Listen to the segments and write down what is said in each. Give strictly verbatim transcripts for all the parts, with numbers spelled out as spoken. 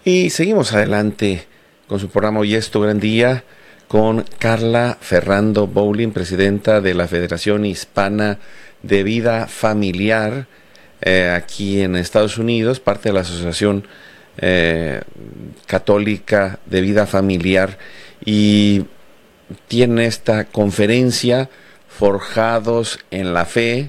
Y seguimos adelante con su programa Hoy es tu gran día con Carla Ferrando Bowling, presidenta de la Federación Hispana de Vida Familiar eh, aquí en Estados Unidos, parte de la Asociación eh, Católica de Vida Familiar, y tiene esta conferencia Forjados en la Fe.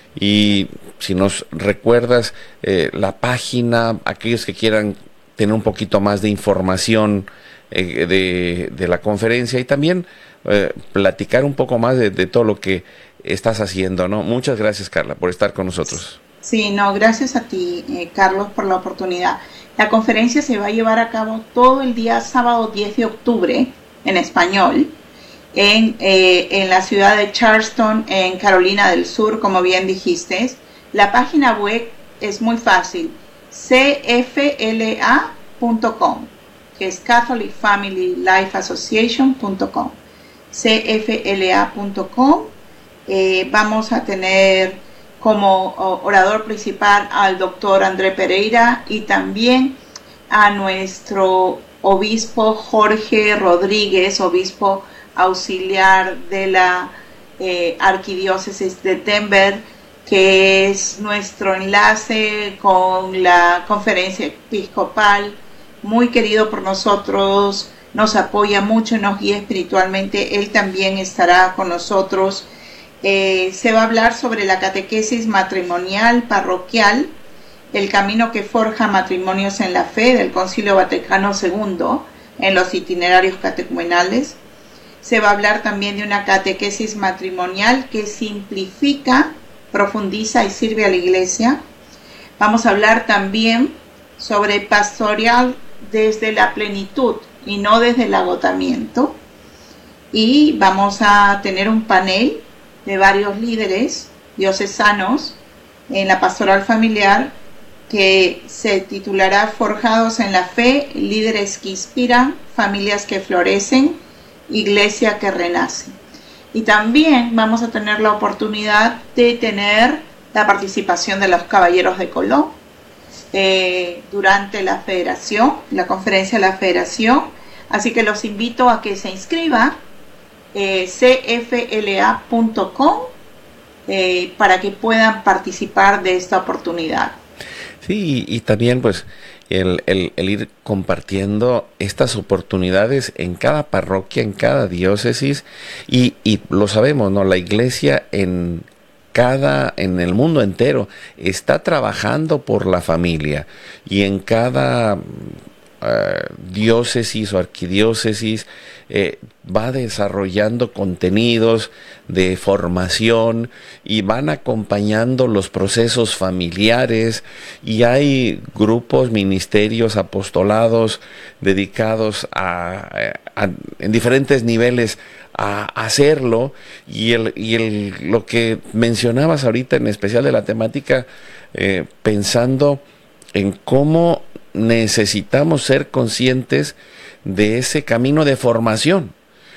Y si nos recuerdas eh, la página, aquellos que quieran tener un poquito más de información eh, de, de la conferencia, y también eh, platicar un poco más de, de todo lo que estás haciendo, ¿no? Muchas gracias, Carla, por estar con nosotros. Sí, no, gracias a ti, eh, Carlos, por la oportunidad. La conferencia se va a llevar a cabo todo el día sábado diez de octubre en español en, eh, en la ciudad de Charleston, en Carolina del Sur, como bien dijiste. La página web es muy fácil, c f l a punto com, que es Catholic Family Life Association punto com, c f l a punto com. Eh, vamos a tener como orador principal al doctor André Pereira y también a nuestro obispo Jorge Rodríguez, obispo auxiliar de la eh, arquidiócesis de Denver, que es nuestro enlace con la conferencia episcopal, muy querido por nosotros, nos apoya mucho, nos guía espiritualmente. Él también estará con nosotros. Eh, se va a hablar sobre la catequesis matrimonial parroquial, el camino que forja matrimonios en la fe, del Concilio Vaticano segundo, en los itinerarios catecumenales. Se va a hablar también de una catequesis matrimonial que simplifica, profundiza y sirve a la Iglesia. Vamos a hablar también sobre pastoral desde la plenitud y no desde el agotamiento. Y vamos a tener un panel de varios líderes diocesanos en la pastoral familiar que se titulará Forjados en la Fe, líderes que inspiran, familias que florecen, iglesia que renace. Y también vamos a tener la oportunidad de tener la participación de los Caballeros de Colón eh, durante la federación, la conferencia de la federación. Así que los invito a que se inscriban eh, c f l a punto com eh, para que puedan participar de esta oportunidad. Sí, y, y también pues el, el, el ir compartiendo estas oportunidades en cada parroquia, en cada diócesis, y, y lo sabemos, ¿no? La iglesia en cada, en el mundo entero está trabajando por la familia, y en cada uh, diócesis o arquidiócesis eh, va desarrollando contenidos de formación y van acompañando los procesos familiares, y hay grupos, ministerios, apostolados dedicados a, a, a en diferentes niveles a hacerlo. Y el y el lo que mencionabas ahorita, en especial de la temática, eh, pensando en cómo necesitamos ser conscientes de ese camino de formación,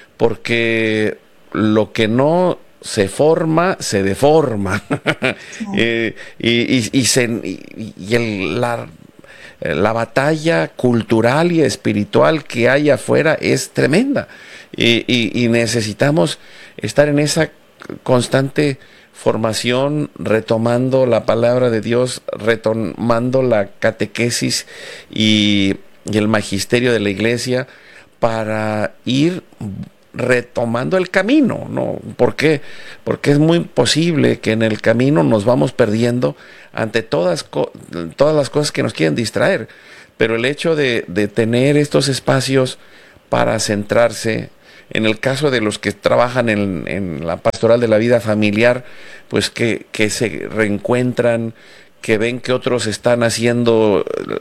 porque lo que no se forma se deforma. Sí. eh, y, y, y, se, y, y el, la, la batalla cultural y espiritual que hay afuera es tremenda, y, y, y necesitamos estar en esa constante formación, retomando la palabra de Dios, retomando la catequesis y, y el magisterio de la iglesia, para ir retomando el camino, ¿no? ¿Por qué? Porque es muy posible que en el camino nos vamos perdiendo ante todas, todas las cosas que nos quieren distraer, pero el hecho de, de tener estos espacios para centrarse, en el caso de los que trabajan en, en la pastoral de la vida familiar, pues que, que se reencuentran, que ven que otros están haciendo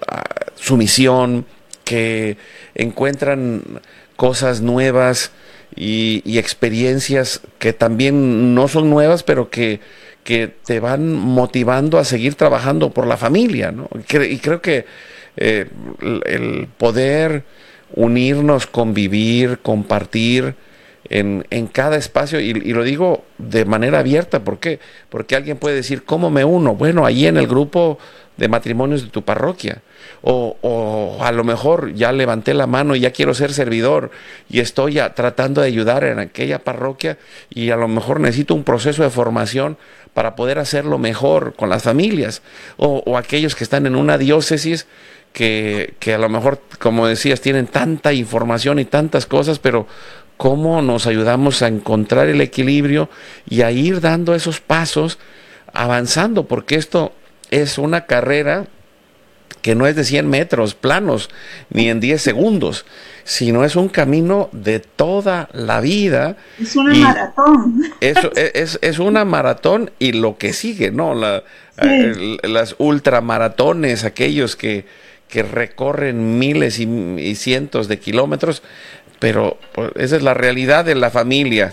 su misión, que encuentran cosas nuevas y, y experiencias que también no son nuevas, pero que, que te van motivando a seguir trabajando por la familia, ¿no? Y creo que eh, el poder unirnos, convivir, compartir en, en cada espacio, y, y lo digo de manera abierta. ¿Por qué? Porque alguien puede decir, ¿cómo me uno? Bueno, ahí en el grupo de matrimonios de tu parroquia, o, o a lo mejor ya levanté la mano y ya quiero ser servidor y estoy a, tratando de ayudar en aquella parroquia, y a lo mejor necesito un proceso de formación para poder hacerlo mejor con las familias, o, o aquellos que están en una diócesis que, que a lo mejor, como decías, tienen tanta información y tantas cosas, pero cómo nos ayudamos a encontrar el equilibrio y a ir dando esos pasos avanzando, porque esto es una carrera que no es de cien metros planos ni en diez segundos, sino es un camino de toda la vida. Es una maratón. Eso es, es, es una maratón, y lo que sigue, ¿no? La, sí. eh, las ultramaratones, aquellos que, que recorren miles y, y cientos de kilómetros, pero pues, esa es la realidad de la familia.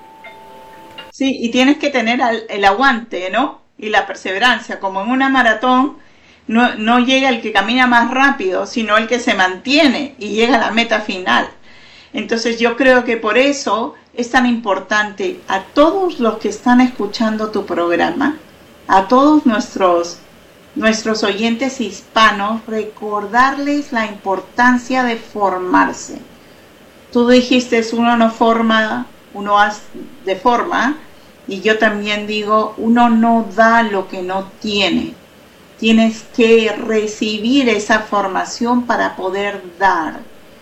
Sí, y tienes que tener el, el aguante, ¿no? Y la perseverancia, como en una maratón. No, no llega el que camina más rápido, sino el que se mantiene y llega a la meta final. Entonces yo creo que por eso es tan importante a todos los que están escuchando tu programa, a todos nuestros, nuestros oyentes hispanos, recordarles la importancia de formarse. Tú dijiste, uno no forma, uno de forma, y yo también digo, uno no da lo que no tiene. Tienes que recibir esa formación para poder dar.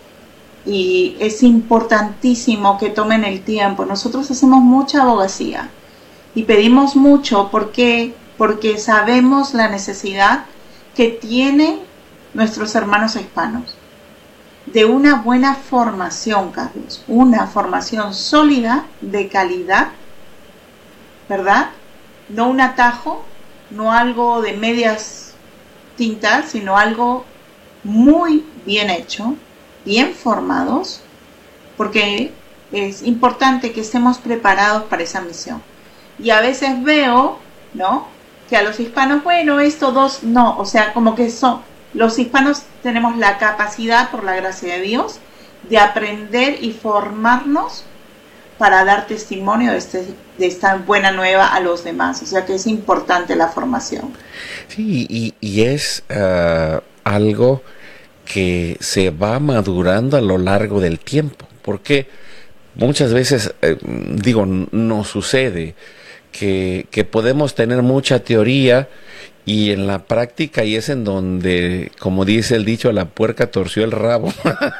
Y es importantísimo que tomen el tiempo. Nosotros hacemos mucha abogacía y pedimos mucho. ¿Por qué? Porque sabemos la necesidad que tienen nuestros hermanos hispanos de una buena formación, Carlos. Una formación sólida, de calidad, ¿verdad? No un atajo, no algo de medias tintas, sino algo muy bien hecho, bien formados, porque es importante que estemos preparados para esa misión. Y a veces veo, ¿no?, que a los hispanos, bueno, estos dos, no, o sea, como que son, los hispanos tenemos la capacidad, por la gracia de Dios, de aprender y formarnos para dar testimonio de, este, de esta buena nueva a los demás. O sea que es importante la formación. Sí, y, y es uh, algo que se va madurando a lo largo del tiempo, porque muchas veces, eh, digo, nos sucede que, que podemos tener mucha teoría y en la práctica, y es en donde, como dice el dicho, la puerca torció el rabo,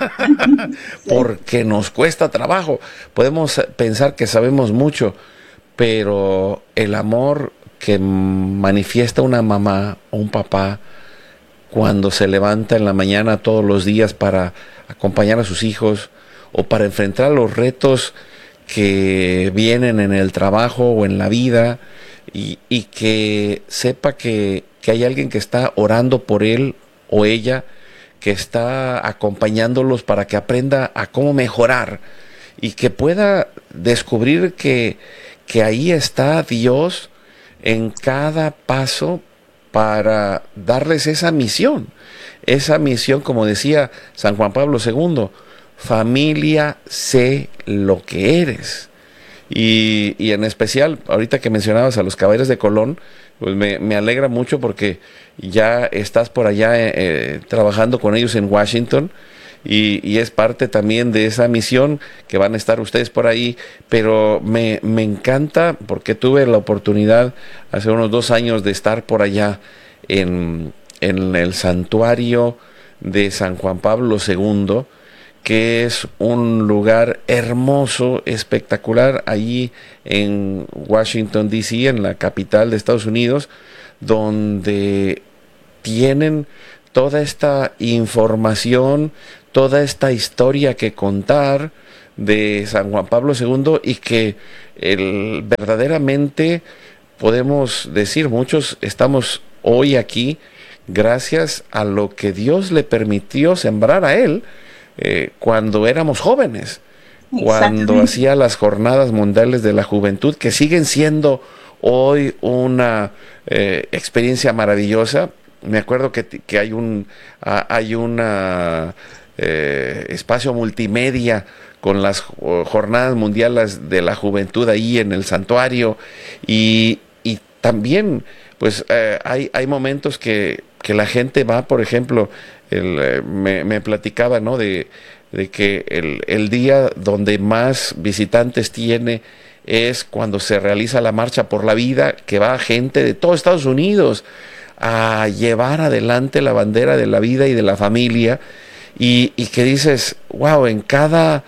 porque nos cuesta trabajo. Podemos pensar que sabemos mucho, pero el amor que manifiesta una mamá o un papá cuando se levanta en la mañana todos los días para acompañar a sus hijos o para enfrentar los retos que vienen en el trabajo o en la vida, y, y que sepa que, que hay alguien que está orando por él o ella, que está acompañándolos para que aprenda a cómo mejorar y que pueda descubrir que, que ahí está Dios en cada paso para darles esa misión, esa misión, como decía San Juan Pablo segundo, familia, sé lo que eres. Y, y en especial, ahorita que mencionabas a los Caballeros de Colón, pues me, me alegra mucho porque ya estás por allá eh, trabajando con ellos en Washington, y, y es parte también de esa misión que van a estar ustedes por ahí. Pero me, me encanta porque tuve la oportunidad hace unos dos años de estar por allá en, en el santuario de San Juan Pablo segundo, que es un lugar hermoso, espectacular, allí en Washington, D C, en la capital de Estados Unidos, donde tienen toda esta información, toda esta historia que contar de San Juan Pablo segundo, y que el, verdaderamente podemos decir, muchos estamos hoy aquí gracias a lo que Dios le permitió sembrar a él, Eh, cuando éramos jóvenes, cuando hacía las jornadas mundiales de la juventud, que siguen siendo hoy una eh, experiencia maravillosa. Me acuerdo que, que hay un hay una eh, espacio multimedia con las jornadas mundiales de la juventud ahí en el santuario, y, y también pues eh, hay, hay momentos que, que la gente va, por ejemplo, el, eh, me, me platicaba, ¿no?, de, de que el, el día donde más visitantes tiene es cuando se realiza la Marcha por la Vida, que va gente de todo Estados Unidos a llevar adelante la bandera de la vida y de la familia, y, y que dices, wow, en cada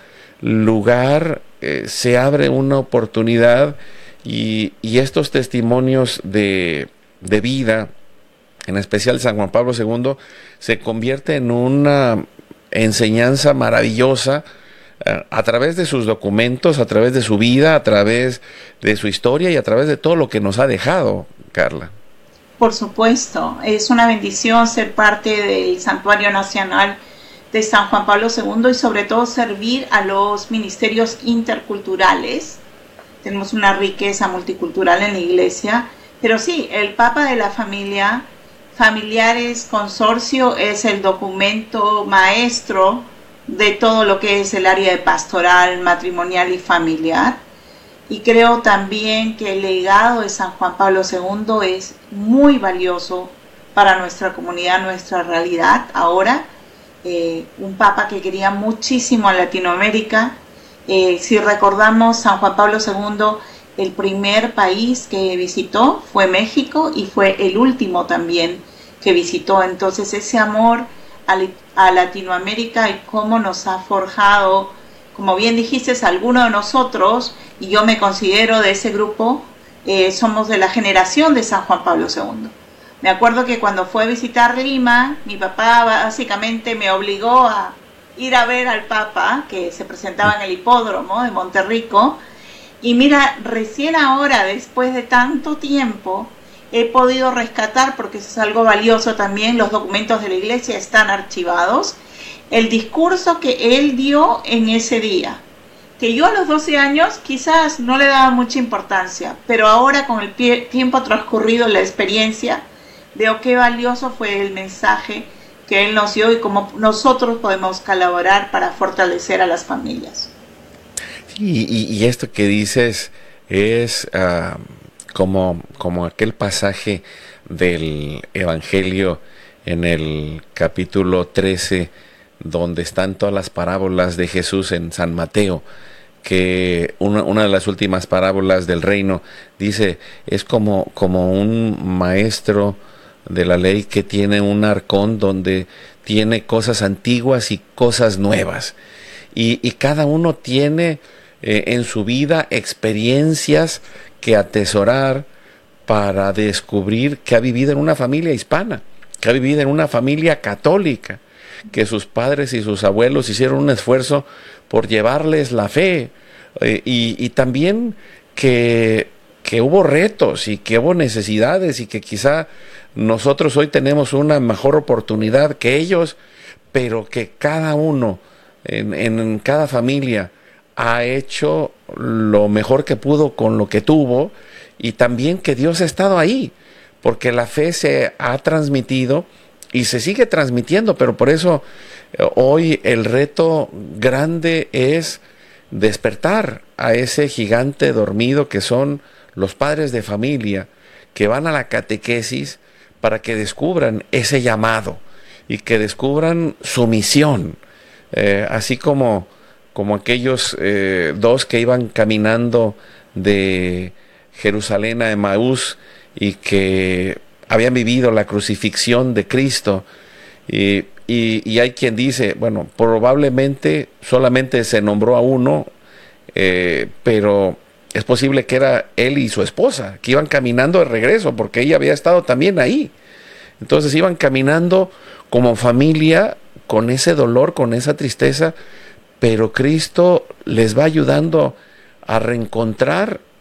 lugar eh, se abre una oportunidad, y, y estos testimonios de, de vida, en especial San Juan Pablo segundo, se convierte en una enseñanza maravillosa eh, a través de sus documentos, a través de su vida, a través de su historia y a través de todo lo que nos ha dejado, Carla. Por supuesto, es una bendición ser parte del Santuario Nacional de San Juan Pablo segundo y sobre todo servir a los ministerios interculturales. Tenemos una riqueza multicultural en la iglesia, pero sí, el Papa de la Familia, Familiares Consorcio, es el documento maestro de todo lo que es el área de pastoral, matrimonial y familiar. Y creo también que el legado de San Juan Pablo segundo es muy valioso para nuestra comunidad, nuestra realidad ahora. Eh, un papa que quería muchísimo a Latinoamérica. Eh, si recordamos, San Juan Pablo segundo, el primer país que visitó fue México y fue el último también que visitó. Entonces ese amor a, a Latinoamérica y cómo nos ha forjado, como bien dijiste, alguno de nosotros, y yo me considero de ese grupo, eh, somos de la generación de San Juan Pablo segundo. Me acuerdo que cuando fue a visitar Lima, mi papá básicamente me obligó a ir a ver al Papa, que se presentaba en el hipódromo de Monterrico. Y mira, recién ahora, después de tanto tiempo, he podido rescatar, porque eso es algo valioso también, los documentos de la iglesia están archivados, el discurso que él dio en ese día, que yo a los doce años quizás no le daba mucha importancia, pero ahora con el pie, tiempo transcurrido, la experiencia, veo qué valioso fue el mensaje que él nos dio y cómo nosotros podemos colaborar para fortalecer a las familias. Sí, y, y esto que dices es uh, como, como aquel pasaje del Evangelio en el capítulo trece, donde están todas las parábolas de Jesús en San Mateo, que una, una de las últimas parábolas del reino dice, es como, como un maestro de la ley que tiene un arcón donde tiene cosas antiguas y cosas nuevas, y, y cada uno tiene eh, en su vida experiencias que atesorar para descubrir que ha vivido en una familia hispana, que ha vivido en una familia católica, que sus padres y sus abuelos hicieron un esfuerzo por llevarles la fe, eh, y, y también que, que hubo retos y que hubo necesidades, y que quizá nosotros hoy tenemos una mejor oportunidad que ellos, pero que cada uno en, en cada familia ha hecho lo mejor que pudo con lo que tuvo, y también que Dios ha estado ahí, porque la fe se ha transmitido y se sigue transmitiendo. Pero por eso eh, hoy el reto grande es despertar a ese gigante dormido que son los padres de familia, que van a la catequesis para que descubran ese llamado y que descubran su misión, eh, así como, como aquellos eh, dos que iban caminando de Jerusalén a Emaús y que habían vivido la crucifixión de Cristo, y, y, y hay quien dice, bueno, probablemente solamente se nombró a uno, eh, pero es posible que era él y su esposa, que iban caminando de regreso, porque ella había estado también ahí. Entonces iban caminando como familia, con ese dolor, con esa tristeza, pero Cristo les va ayudando a reencontrar